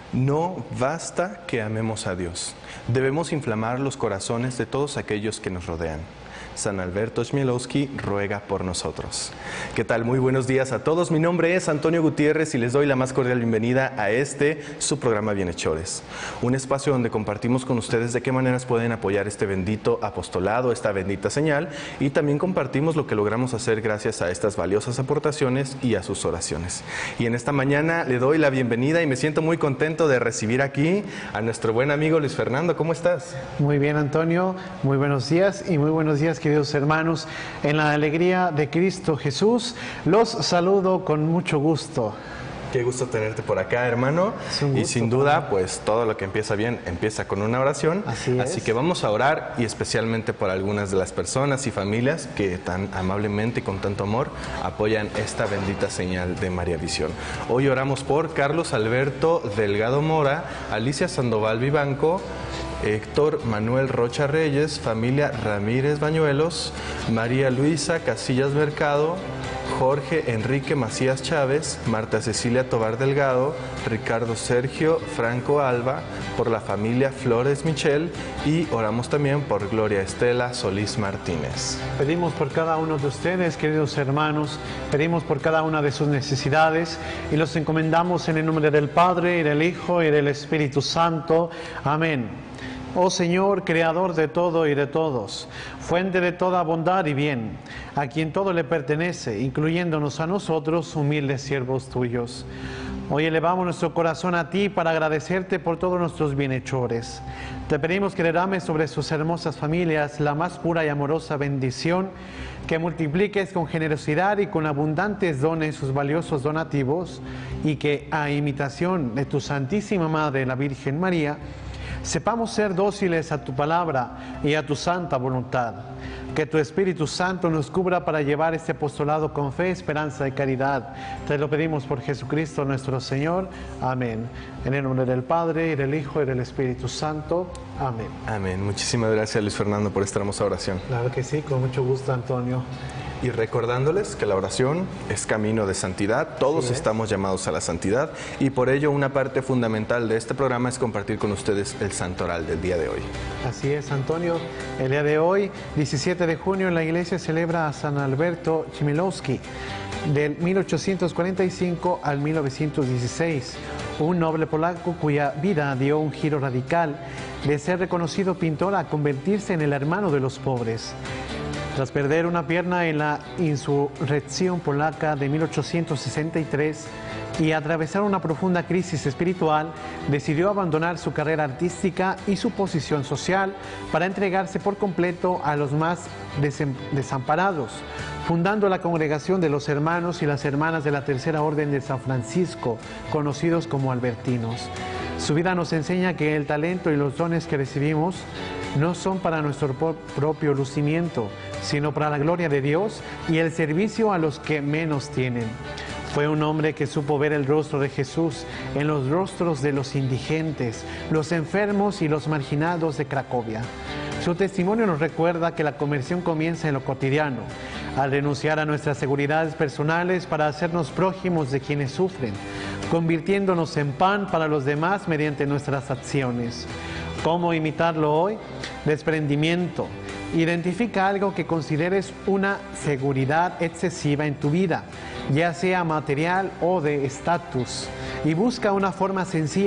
No basta que amemos a Dios. Debemos inflamar los corazones de todos aquellos que nos rodean. San Alberto Chmielowski ruega por nosotros. ¿Qué tal? Muy buenos días a todos. Mi nombre es Antonio Gutiérrez y les doy la más cordial bienvenida a su programa Bienhechores. Un espacio donde compartimos con ustedes de qué maneras pueden apoyar este bendito apostolado, esta bendita señal, y también compartimos lo que logramos hacer gracias a estas valiosas aportaciones y a sus oraciones. Y en esta mañana le doy la bienvenida y me siento muy contento de recibir aquí a nuestro buen amigo Luis Fernando. ¿Cómo estás? Muy bien, Antonio. Muy buenos días y muy buenos días, queridos hermanos. En la alegría de Cristo Jesús, los saludo con mucho gusto. Qué gusto tenerte por acá, hermano. Y sin duda, pues todo lo que empieza bien, empieza con una oración. Así que vamos a orar, y especialmente por algunas de las personas y familias que tan amablemente y con tanto amor apoyan esta bendita señal de María Visión. Hoy oramos por Carlos Alberto Delgado Mora, Alicia Sandoval Vivanco, Héctor Manuel Rocha Reyes, familia Ramírez Bañuelos, María Luisa Casillas Mercado, Jorge Enrique Macías Chávez, Marta Cecilia Tobar Delgado, Ricardo Sergio Franco Alba, por la familia Flores Michel, y oramos también por Gloria Estela Solís Martínez. Pedimos por cada uno de ustedes, queridos hermanos, pedimos por cada una de sus necesidades y los encomendamos en el nombre del Padre, y del Hijo, y del Espíritu Santo. Amén. Oh Señor, Creador de todo y de todos, fuente de toda bondad y bien, a quien todo le pertenece, incluyéndonos a nosotros, humildes siervos tuyos. Hoy elevamos nuestro corazón a ti para agradecerte por todos nuestros bienhechores. Te pedimos que derrames sobre sus hermosas familias la más pura y amorosa bendición, que multipliques con generosidad y con abundantes dones sus valiosos donativos, y que, a imitación de tu Santísima Madre, la Virgen María, sepamos ser dóciles a tu palabra y a tu santa voluntad. Que tu Espíritu Santo nos cubra para llevar este apostolado con fe, esperanza y caridad. Te lo pedimos por Jesucristo nuestro Señor. Amén. En el nombre del Padre, y del Hijo, y del Espíritu Santo. Amén. Amén. Muchísimas gracias, Luis Fernando, por esta hermosa oración. Claro que sí, con mucho gusto, Antonio. Y recordándoles que la oración es camino de santidad, todos estamos llamados a la santidad, y por ello una parte fundamental de este programa es compartir con ustedes el santo oral del día de hoy. Así es, Antonio. El día de hoy, 17 de junio, la iglesia celebra a San Alberto Chmielowski, del 1845 al 1916, un noble polaco cuya vida dio un giro radical de ser reconocido pintor a convertirse en el hermano de los pobres. Tras perder una pierna en la insurrección polaca de 1863 y atravesar una profunda crisis espiritual, decidió abandonar su carrera artística y su posición social para entregarse por completo a los más desamparados, fundando la Congregación de los Hermanos y las Hermanas de la Tercera Orden de San Francisco, conocidos como albertinos. Su vida nos enseña que el talento y los dones que recibimos no son para nuestro propio lucimiento, sino para la gloria de Dios y el servicio a los que menos tienen. Fue un hombre que supo ver el rostro de Jesús en los rostros de los indigentes, los enfermos y los marginados de Cracovia. Su testimonio nos recuerda que la conversión comienza en lo cotidiano, al renunciar a nuestras seguridades personales para hacernos prójimos de quienes sufren, convirtiéndonos en pan para los demás mediante nuestras acciones. ¿Cómo imitarlo hoy? Desprendimiento. Identifica algo que consideres una seguridad excesiva en tu vida, ya sea material o de estatus, y busca una forma sencilla